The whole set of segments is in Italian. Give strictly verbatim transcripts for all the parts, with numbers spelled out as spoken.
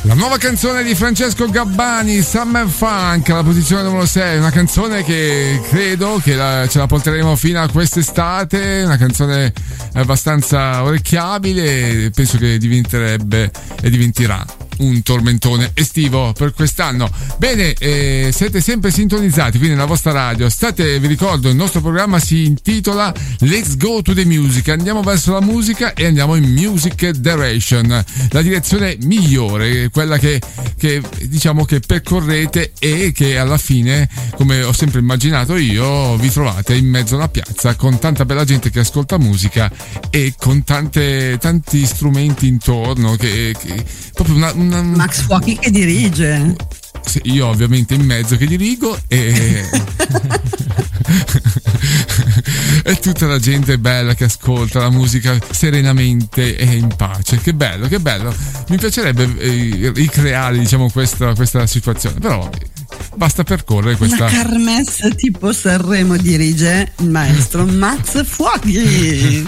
La nuova canzone di Francesco Gabbani, Summer Funk, alla posizione numero sei, una canzone che credo che la, ce la porteremo fino a quest'estate, una canzone abbastanza orecchiabile, penso che diventerebbe e diventerà un tormentone estivo per quest'anno. Bene, eh, siete sempre sintonizzati qui nella vostra radio. State, vi ricordo, il nostro programma si intitola Let's Go to the Music. Andiamo verso la musica e andiamo in Music Direction, la direzione migliore, quella che, che diciamo che percorrete e che alla fine, come ho sempre immaginato io, vi trovate in mezzo alla piazza con tanta bella gente che ascolta musica e con tante tanti strumenti intorno, che, che proprio una, una Max Fuochi che dirige. Sì, io ovviamente in mezzo che dirigo e e tutta la gente bella che ascolta la musica serenamente e in pace. Che bello, che bello. Mi piacerebbe eh, ricreare, diciamo, questa, questa situazione, però basta percorrere questa. Una kermesse tipo Sanremo dirige il maestro Max Fuochi.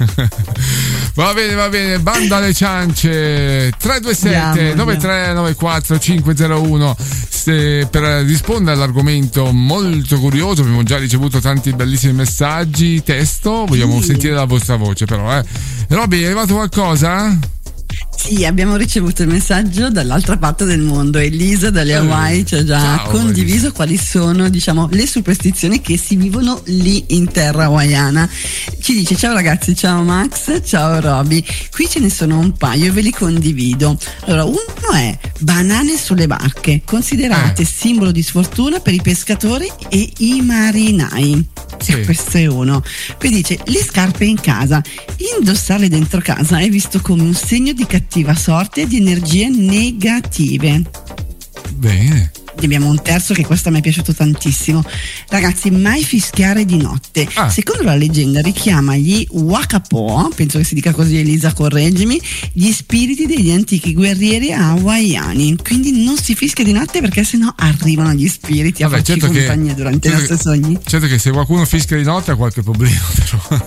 Va bene, va bene, banda alle ciance. Tre due sette nove tre nove quattro cinque zero uno se, per rispondere all'argomento molto curioso. Abbiamo già ricevuto tanti bellissimi messaggi testo, vogliamo sì. sentire la vostra voce però, eh. Robby, è arrivato qualcosa? Sì, abbiamo ricevuto il messaggio dall'altra parte del mondo. Elisa dalle Hawaii ci ha già Ciao, condiviso Elisa. Quali sono, diciamo, le superstizioni che si vivono lì in terra hawaiana. Ci dice: ciao ragazzi, ciao Max, ciao Robby. Qui ce ne sono un paio, ve li condivido. Allora, uno è banane sulle barche, considerate eh. simbolo di sfortuna per i pescatori e i marinai. Sì. Questo è uno. Poi dice: le scarpe in casa, indossarle dentro casa è visto come un segno di cattiva sorte e di energie negative. Bene. Abbiamo un terzo che questo mi è piaciuto tantissimo. Ragazzi, mai fischiare di notte. Ah. Secondo la leggenda richiama gli Wakapo, penso che si dica così, Elisa correggimi, gli spiriti degli antichi guerrieri hawaiani. Quindi non si fischia di notte perché sennò arrivano gli spiriti Vabbè, a farci certo compagnia che, durante certo i nostri sogni. Certo che se qualcuno fischia di notte ha qualche problema, però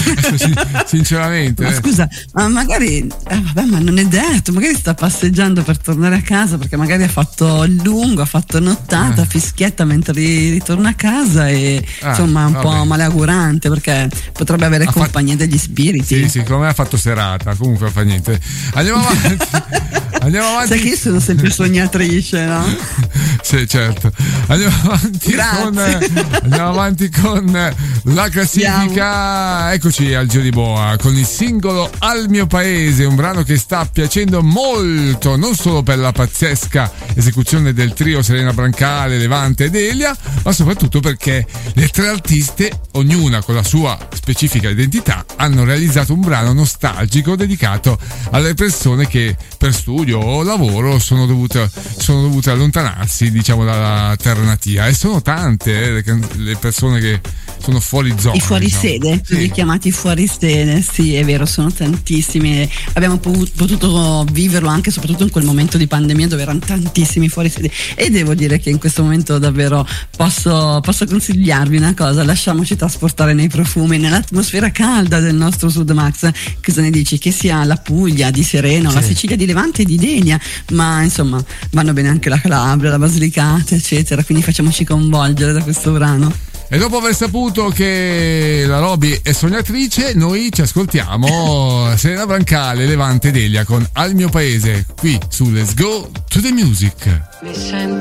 sinceramente. Ma scusa, ma magari eh, vabbè, ma non è detto, magari sta passeggiando per tornare a casa perché magari ha fatto lungo, ha fatto nottata, eh. fischietta mentre ritorna a casa e ah, insomma è un vabbè. po' maleaugurante perché potrebbe avere ha compagnia fatto... degli spiriti. Sì, sì, secondo me ha fatto serata, comunque fa niente. Andiamo avanti. Andiamo avanti. Sai che io sono sempre sognatrice, no? Sì, certo. Andiamo avanti con andiamo avanti con la classifica. Andiamo. Eccoci al Giro di Boa con il singolo Al mio paese, un brano che sta piacendo molto, non solo per la pazzesca esecuzione del trio Serena Brancale, Levante ed Elia, ma soprattutto perché le tre artiste, ognuna con la sua specifica identità, hanno realizzato un brano nostalgico dedicato alle persone che per studio o lavoro sono dovute, sono dovute allontanarsi, diciamo, dalla terra natia, e sono tante eh, le persone che sono fuori zona. I fuori diciamo. sede, sì. Chiamati fuori sede, sì, è vero, sono tantissimi. Abbiamo potuto viverlo anche soprattutto in quel momento di pandemia dove erano tantissimi fuori sede, e devo dire che in questo momento davvero posso, posso consigliarvi una cosa: lasciamoci trasportare nei profumi, nell'atmosfera calda del nostro Sud. Max, cosa ne dici? Che sia la Puglia di Sereno, sì. la Sicilia di Levante e di Denia, ma insomma vanno bene anche la Calabria, la Basilicata, eccetera, quindi facciamoci coinvolgere da questo brano. E dopo aver saputo che la Robby è sognatrice, noi ci ascoltiamo Serena Brancale, Levante ed Elia con Al mio paese, qui su Let's Go to the Music. Mi sento